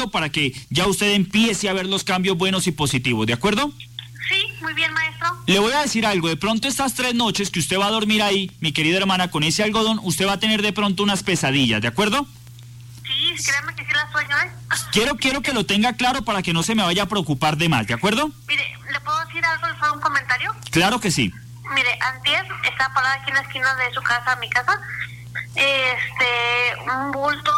¿listo? Para que ya usted empiece a ver los cambios buenos y positivos, ¿de acuerdo? Sí, muy bien, maestro. Le voy a decir algo, de pronto estas 3 noches que usted va a dormir ahí, mi querida hermana, con ese algodón, usted va a tener de pronto unas pesadillas, ¿de acuerdo? Sí, créeme que sí las sueño, Quiero que lo tenga claro para que no se me vaya a preocupar de más, ¿de acuerdo? Mire, ¿le puedo decir algo? ¿Le puedo un comentario? Claro que sí. Mire, antier estaba parada aquí en la esquina de su casa, mi casa, un bulto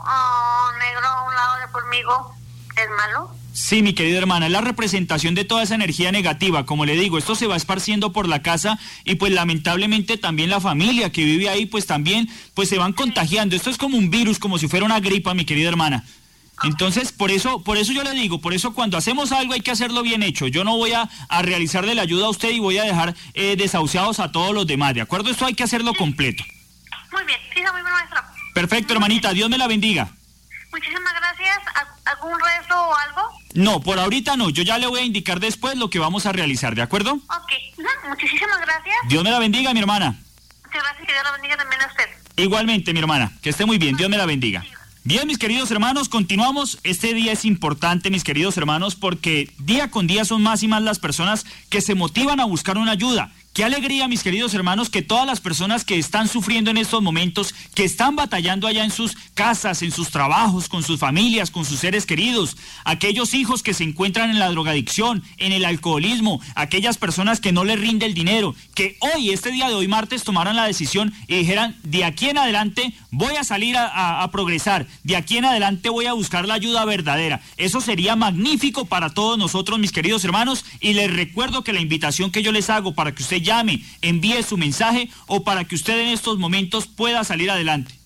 negro a un lado de conmigo, ¿es malo? Sí, mi querida hermana, es la representación de toda esa energía negativa. Como le digo, esto se va esparciendo por la casa y pues lamentablemente también la familia que vive ahí pues también pues se van contagiando. Esto es como un virus, como si fuera una gripa, mi querida hermana. Entonces, por eso yo le digo, por eso cuando hacemos algo hay que hacerlo bien hecho. Yo no voy a realizarle la ayuda a usted y voy a dejar desahuciados a todos los demás, ¿de acuerdo? Esto hay que hacerlo completo. Muy bien, sí, muy bien, maestro. Perfecto, hermanita, Dios me la bendiga. Muchísimas gracias. ¿Algún rezo o algo? No, por ahorita no, yo ya le voy a indicar después lo que vamos a realizar, ¿de acuerdo? Ok, muchísimas gracias. Dios me la bendiga, mi hermana. Muchas gracias, que Dios la bendiga también a usted. Igualmente, mi hermana, que esté muy bien, Dios me la bendiga. Bien, mis queridos hermanos, continuamos. Este día es importante, mis queridos hermanos, porque día con día son más y más las personas que se motivan a buscar una ayuda. Qué alegría, mis queridos hermanos, que todas las personas que están sufriendo en estos momentos, que están batallando allá en sus casas, en sus trabajos, con sus familias, con sus seres queridos, aquellos hijos que se encuentran en la drogadicción, en el alcoholismo, aquellas personas que no les rinde el dinero, que hoy, este día de hoy, martes, tomaran la decisión y dijeran, de aquí en adelante voy a salir a progresar, de aquí en adelante voy a buscar la ayuda verdadera. Eso sería magnífico para todos nosotros, mis queridos hermanos, y les recuerdo que la invitación que yo les hago para que usted llame, envíe su mensaje o para que usted en estos momentos pueda salir adelante,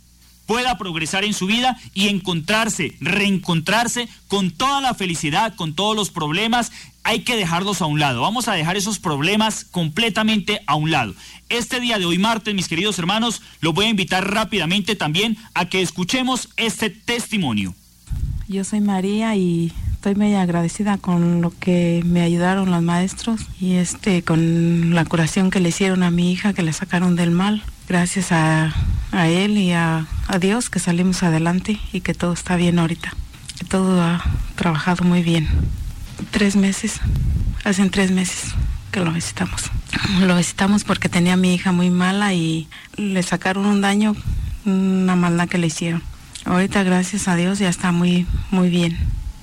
pueda progresar en su vida y encontrarse, reencontrarse con toda la felicidad, con todos los problemas. Hay que dejarlos a un lado, vamos a dejar esos problemas completamente a un lado. Este día de hoy martes, mis queridos hermanos, los voy a invitar rápidamente también a que escuchemos este testimonio. Yo soy María y estoy muy agradecida con lo que me ayudaron los maestros y con la curación que le hicieron a mi hija, que le sacaron del mal. Gracias a él y a Dios que salimos adelante y que todo está bien ahorita. Que todo ha trabajado muy bien. 3 meses, hacen 3 meses que lo visitamos. Lo visitamos porque tenía a mi hija muy mala y le sacaron un daño, una maldad que le hicieron. Ahorita, gracias a Dios, ya está muy, muy bien.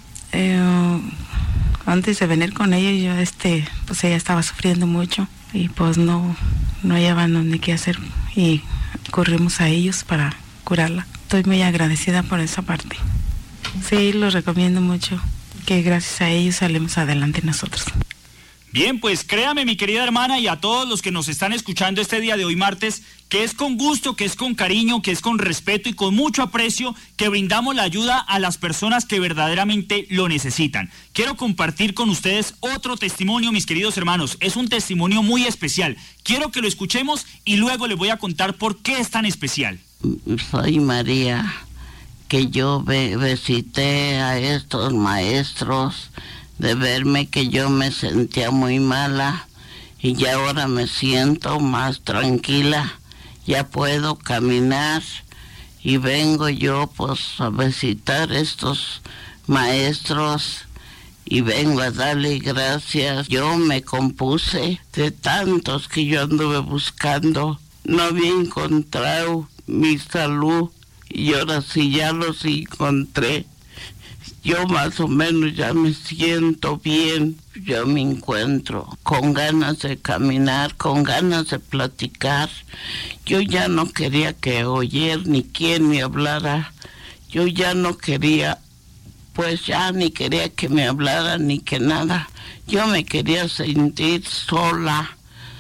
Antes de venir con ella, yo, pues ella estaba sufriendo mucho y pues no hallaban ni qué hacer y corrimos a ellos para curarla. Estoy muy agradecida por esa parte. Sí, lo recomiendo mucho, que gracias a ellos salimos adelante nosotros. Bien, pues créame, mi querida hermana, y a todos los que nos están escuchando este día de hoy martes, que es con gusto, que es con cariño, que es con respeto y con mucho aprecio que brindamos la ayuda a las personas que verdaderamente lo necesitan. Quiero compartir con ustedes otro testimonio, mis queridos hermanos. Es un testimonio muy especial. Quiero que lo escuchemos y luego les voy a contar por qué es tan especial. Soy María, que yo visité a estos maestros de verme que yo me sentía muy mala y ya ahora me siento más tranquila, ya puedo caminar y vengo yo pues a visitar estos maestros y vengo a darle gracias. Yo me compuse de tantos que yo anduve buscando, no había encontrado mi salud y ahora sí ya los encontré. Yo más o menos ya me siento bien, yo me encuentro con ganas de caminar, con ganas de platicar. Yo ya no quería que oyer ni quien me hablara, yo ya no quería, pues ya ni quería que me hablara ni que nada. Yo me quería sentir sola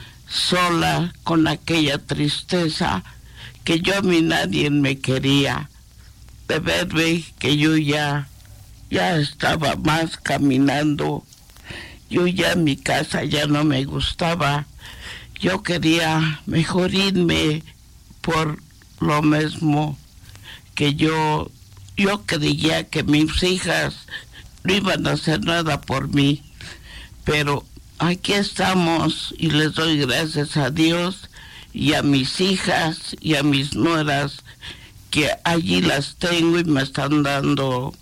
con aquella tristeza, que yo a mí nadie me quería, de verme que yo ya estaba más caminando. Yo ya en mi casa ya no me gustaba. Yo quería mejor irme por lo mismo que yo creía que mis hijas no iban a hacer nada por mí. Pero aquí estamos y les doy gracias a Dios y a mis hijas y a mis nueras, que allí las tengo y me están dando